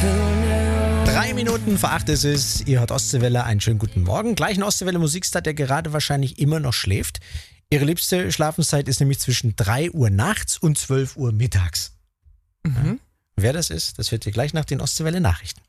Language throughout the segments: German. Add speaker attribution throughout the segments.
Speaker 1: 3 Minuten vor 8 ist es. Ihr hört Ostseewelle, einen schönen guten Morgen. Gleich ein Ostseewelle Musikstar, der gerade wahrscheinlich immer noch schläft. Ihre liebste Schlafenszeit ist nämlich zwischen 3 Uhr nachts und 12 Uhr mittags. Ja. Wer das ist, das hört ihr gleich nach den Ostseewelle Nachrichten.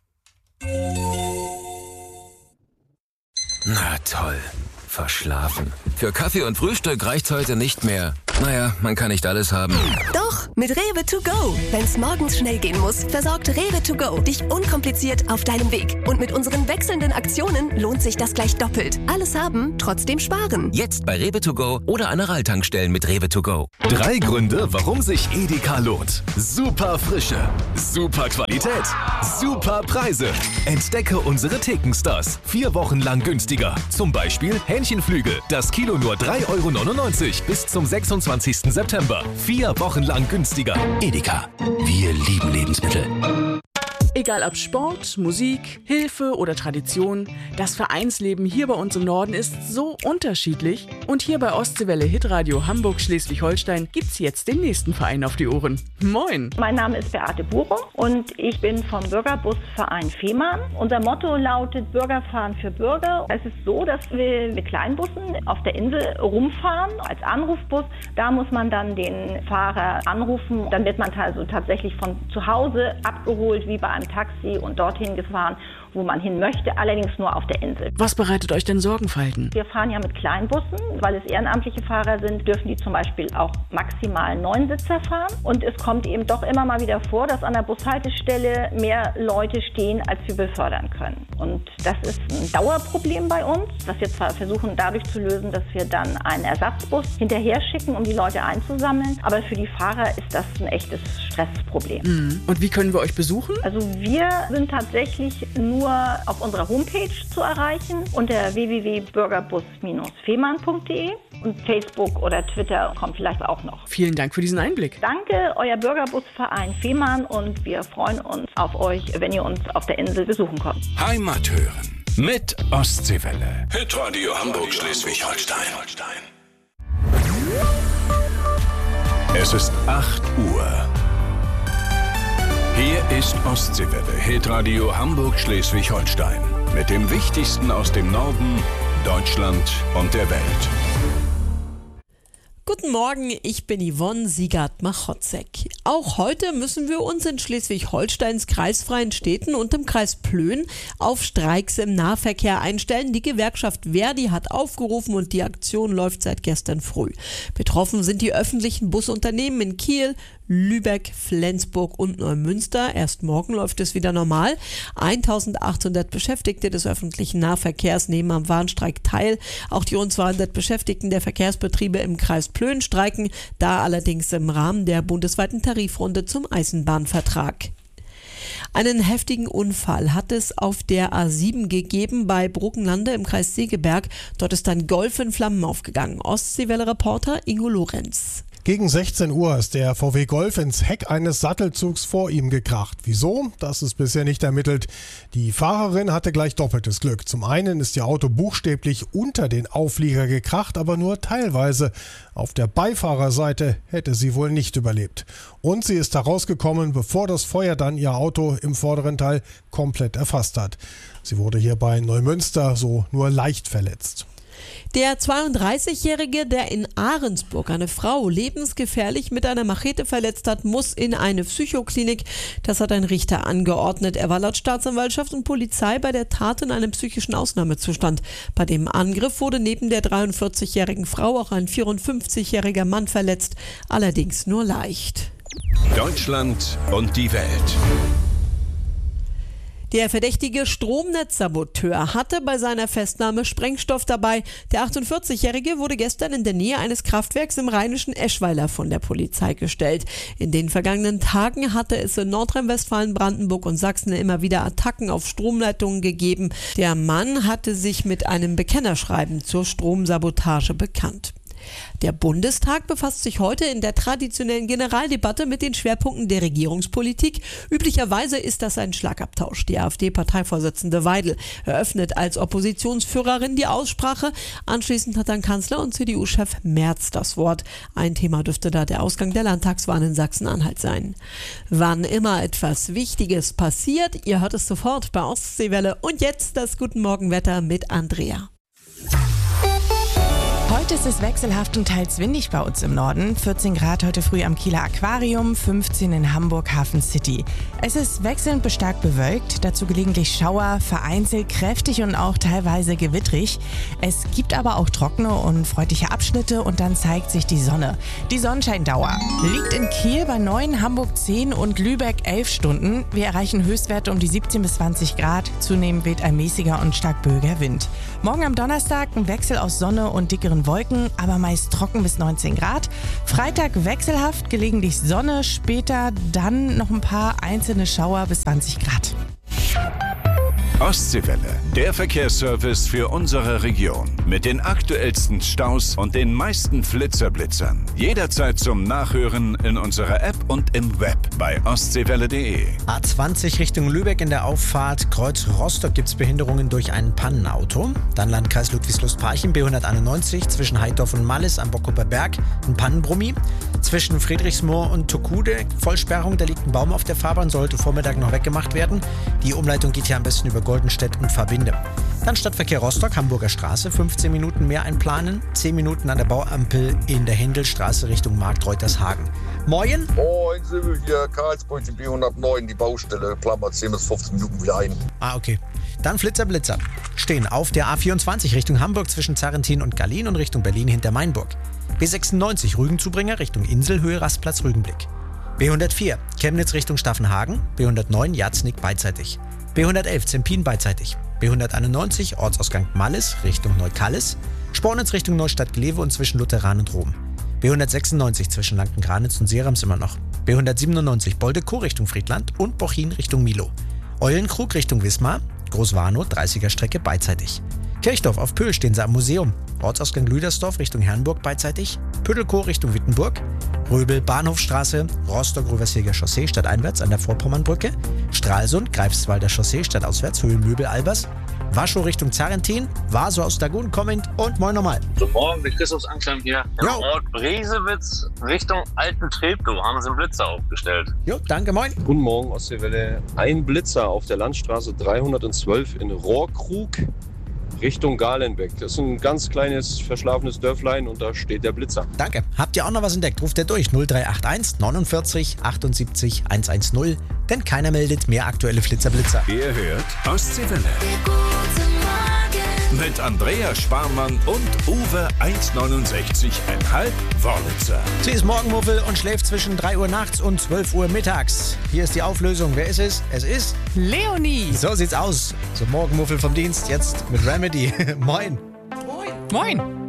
Speaker 2: Na toll, verschlafen. Für Kaffee und Frühstück reicht's heute nicht mehr. Naja, man kann nicht alles haben.
Speaker 3: Doch, mit Rewe to go. Wenn's morgens schnell gehen muss, versorgt Rewe to go dich unkompliziert auf deinem Weg. Und mit unseren wechselnden Aktionen lohnt sich das gleich doppelt. Alles haben, trotzdem sparen.
Speaker 2: Jetzt bei Rewe to go oder Aral-Tankstellen mit Rewe to go.
Speaker 4: 3 Gründe, warum sich Edeka lohnt. Super Frische, super Qualität, super Preise. Entdecke unsere Thekenstars. 4 Wochen lang günstiger. Zum Beispiel Hähnchenflügel. Das Kilo nur 3,99 € bis zum 26. September. 4 Wochen lang günstiger. Edeka. Wir lieben Lebensmittel.
Speaker 5: Egal ob Sport, Musik, Hilfe oder Tradition, das Vereinsleben hier bei uns im Norden ist so unterschiedlich. Und hier bei Ostseewelle Hitradio Hamburg Schleswig-Holstein gibt's jetzt den nächsten Verein auf die Ohren. Moin!
Speaker 6: Mein Name ist Beate Burum und ich bin vom Bürgerbusverein Fehmarn. Unser Motto lautet Bürgerfahren für Bürger. Es ist so, dass wir mit Kleinbussen auf der Insel rumfahren als Anrufbus. Da muss man dann den Fahrer anrufen. Dann wird man also tatsächlich von zu Hause abgeholt, wie bei einem Taxi und dorthin gefahren, wo man hin möchte, allerdings nur auf der Insel.
Speaker 5: Was bereitet euch denn Sorgenfalten?
Speaker 6: Wir fahren ja mit Kleinbussen, weil es ehrenamtliche Fahrer sind, dürfen die zum Beispiel auch maximal 9 Sitzer fahren. Und es kommt eben doch immer mal wieder vor, dass an der Bushaltestelle mehr Leute stehen, als wir befördern können. Und das ist ein Dauerproblem bei uns, das wir zwar versuchen dadurch zu lösen, dass wir dann einen Ersatzbus hinterher schicken, um die Leute einzusammeln. Aber für die Fahrer ist das ein echtes Stressproblem.
Speaker 5: Und wie können wir euch besuchen?
Speaker 6: Also wir sind tatsächlich nur auf unserer Homepage zu erreichen unter www.bürgerbus-fehmarn.de und Facebook oder Twitter kommt vielleicht auch noch.
Speaker 5: Vielen Dank für diesen Einblick.
Speaker 6: Danke, euer Bürgerbusverein Fehmarn und wir freuen uns auf euch, wenn ihr uns auf der Insel besuchen kommt.
Speaker 4: Heimat hören mit Ostseewelle. Hitradio Hamburg Schleswig-Holstein. Es ist 8 Uhr. Hier ist Ostseewelle, Hitradio Hamburg Schleswig-Holstein. Mit dem Wichtigsten aus dem Norden, Deutschland und der Welt.
Speaker 7: Guten Morgen, ich bin Yvonne Siegert-Machotzek. Auch heute müssen wir uns in Schleswig-Holsteins kreisfreien Städten und im Kreis Plön auf Streiks im Nahverkehr einstellen. Die Gewerkschaft ver.di hat aufgerufen und die Aktion läuft seit gestern früh. Betroffen sind die öffentlichen Busunternehmen in Kiel, Lübeck, Flensburg und Neumünster. Erst morgen läuft es wieder normal. 1800 Beschäftigte des öffentlichen Nahverkehrs nehmen am Warnstreik teil. Auch die rund 200 Beschäftigten der Verkehrsbetriebe im Kreis Plön streiken, da allerdings im Rahmen der bundesweiten Tarifrunde zum Eisenbahnvertrag. Einen heftigen Unfall hat es auf der A7 gegeben bei Bruckenlande im Kreis Segeberg. Dort ist ein Golf in Flammen aufgegangen. Ostseewelle-Reporter Ingo Lorenz.
Speaker 8: Gegen 16 Uhr ist der VW Golf ins Heck eines Sattelzugs vor ihm gekracht. Wieso? Das ist bisher nicht ermittelt. Die Fahrerin hatte gleich doppeltes Glück. Zum einen ist ihr Auto buchstäblich unter den Auflieger gekracht, aber nur teilweise. Auf der Beifahrerseite hätte sie wohl nicht überlebt. Und sie ist herausgekommen, bevor das Feuer dann ihr Auto im vorderen Teil komplett erfasst hat. Sie wurde hier bei Neumünster so nur leicht verletzt.
Speaker 7: Der 32-Jährige, der in Ahrensburg eine Frau lebensgefährlich mit einer Machete verletzt hat, muss in eine Psychoklinik. Das hat ein Richter angeordnet. Er war laut Staatsanwaltschaft und Polizei bei der Tat in einem psychischen Ausnahmezustand. Bei dem Angriff wurde neben der 43-jährigen Frau auch ein 54-jähriger Mann verletzt, allerdings nur leicht.
Speaker 4: Deutschland und die Welt.
Speaker 7: Der verdächtige Stromnetzsaboteur hatte bei seiner Festnahme Sprengstoff dabei. Der 48-Jährige wurde gestern in der Nähe eines Kraftwerks im rheinischen Eschweiler von der Polizei gestellt. In den vergangenen Tagen hatte es in Nordrhein-Westfalen, Brandenburg und Sachsen immer wieder Attacken auf Stromleitungen gegeben. Der Mann hatte sich mit einem Bekennerschreiben zur Stromsabotage bekannt. Der Bundestag befasst sich heute in der traditionellen Generaldebatte mit den Schwerpunkten der Regierungspolitik. Üblicherweise ist das ein Schlagabtausch. Die AfD-Parteivorsitzende Weidel eröffnet als Oppositionsführerin die Aussprache. Anschließend hat dann Kanzler und CDU-Chef Merz das Wort. Ein Thema dürfte da der Ausgang der Landtagswahlen in Sachsen-Anhalt sein. Wann immer etwas Wichtiges passiert, ihr hört es sofort bei Ostseewelle. Und jetzt das Guten Morgen-Wetter mit Andrea.
Speaker 9: Heute ist es wechselhaft und teils windig bei uns im Norden. 14 Grad heute früh am Kieler Aquarium, 15 in Hamburg Hafen City. Es ist wechselnd bis stark bewölkt, dazu gelegentlich Schauer, vereinzelt kräftig und auch teilweise gewittrig. Es gibt aber auch trockene und freundliche Abschnitte und dann zeigt sich die Sonne. Die Sonnenscheindauer liegt in Kiel bei 9, Hamburg 10 und Lübeck 11 Stunden. Wir erreichen Höchstwerte um die 17 bis 20 Grad. Zunehmend weht ein mäßiger und stark böiger Wind. Morgen am Donnerstag ein Wechsel aus Sonne und dickeren Wolken, aber meist trocken bis 19 Grad. Freitag wechselhaft, gelegentlich Sonne, später dann noch ein paar einzelne Schauer bis 20 Grad.
Speaker 10: Ostseewelle, der Verkehrsservice für unsere Region. Mit den aktuellsten Staus und den meisten Flitzer-Blitzern. Jederzeit zum Nachhören in unserer App und im Web bei ostseewelle.de.
Speaker 1: A20 Richtung Lübeck in der Auffahrt Kreuz Rostock gibt es Behinderungen durch ein Pannenauto. Dann Landkreis Ludwigslust-Parchim, B191 zwischen Heidorf und Mallis am Bockuper Berg, ein Pannenbrummi. Zwischen Friedrichsmoor und Tokude Vollsperrung, da liegt ein Baum auf der Fahrbahn, sollte Vormittag noch weggemacht werden. Die Umleitung geht hier am besten über Goldenstedt und Verbinde. Dann Stadtverkehr Rostock, Hamburger Straße, 15 Minuten mehr einplanen, 10 Minuten an der Bauampel in der Händelstraße Richtung Markt-Reutershagen. Moin!
Speaker 11: Moin, sind wir hier, Karlsbrück, B109, die Baustelle, Klammer 10 bis 15 Minuten wieder ein.
Speaker 1: Ah, okay. Dann Blitzer. Stehen auf der A24 Richtung Hamburg zwischen Zarrentin und Gallien und Richtung Berlin hinter Mainburg. B96 Rügenzubringer Richtung Inselhöhe, Rastplatz Rügenblick. B104 Chemnitz Richtung Staffenhagen, B109 Jatznick beidseitig. B111 Zempin beidseitig. B191 Ortsausgang Mallis Richtung Neukallis. Spornitz Richtung Neustadt-Glewe und zwischen Lutheran und Rom. B196 zwischen Lanken-Granitz und Serams immer noch. B197 Boldekow Richtung Friedland und Bochin Richtung Milo. Eulenkrug Richtung Wismar. Großwarnow 30er Strecke beidseitig. Kirchdorf auf Pöhl stehen sie am Museum. Ortsausgang Lüdersdorf Richtung Herrenburg beidseitig. Püttelkow Richtung Wittenburg. Röbel Bahnhofstraße, Rostock-Röversheger Chaussee stadteinwärts an der Vorpommernbrücke. Stralsund, Greifswalder Chaussee stadtauswärts, Höhenmöbel-Albers. Waschow Richtung Zarrentin, Vaso aus Dagun kommend und moin nochmal.
Speaker 12: Guten Morgen, der Christoph Anklam hier. Im Ort Bresewitz Richtung Alten Treptow haben sie einen Blitzer aufgestellt.
Speaker 1: Jo, danke, moin.
Speaker 13: Guten Morgen, Ostseewelle. Ein Blitzer auf der Landstraße 312 in Rohrkrug Richtung Galenbeck. Das ist ein ganz kleines, verschlafenes Dörflein und da steht der Blitzer.
Speaker 1: Danke. Habt ihr auch noch was entdeckt? Ruft ihr durch 0381 49 78 110, denn keiner meldet mehr aktuelle Flitzer-Blitzer.
Speaker 10: Ihr hört Ostseewelle. Mit Andrea Sparmann und Uwe 1,69,5 Wörlitzer.
Speaker 1: Sie ist Morgenmuffel und schläft zwischen 3 Uhr nachts und 12 Uhr mittags. Hier ist die Auflösung. Wer ist es? Es ist
Speaker 9: Leonie.
Speaker 1: So sieht's aus. So Morgenmuffel vom Dienst jetzt mit Remedy. Moin.
Speaker 9: Moin.